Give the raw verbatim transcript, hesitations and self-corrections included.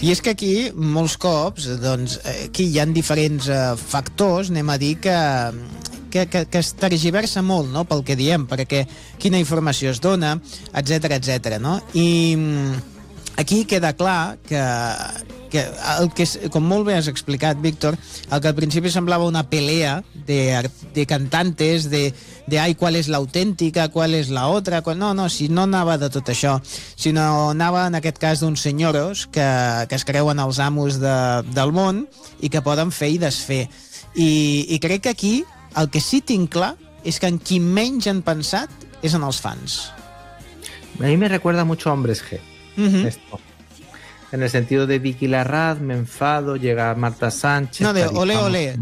I és que aquí, molts cops, doncs, aquí hi ha diferents eh, factors, anem a dir, que, que, que, que es tergiversa molt, no?, pel que diem, perquè quina informació es dona, etcètera, etcètera, no? I aquí queda clar que, que, el que, com molt bé has explicat, Víctor, el que al principi semblava una pelea de, de cantantes, de, de ai, qual és l'autèntica, qual és la otra, qual... no, no, si no anava de tot això, sinó anava en aquest cas d'uns senyoros que, que es creuen els amos de, del món i que poden fer i desfer. I, i crec que aquí el que sí tinc clar és que en qui menys han pensat és en els fans. A mi me recuerda mucho a Hombres G. Uh-huh. Esto. En el sentido de Vicky Larraz, me enfado, llega Marta Sánchez... No, de olé, olé,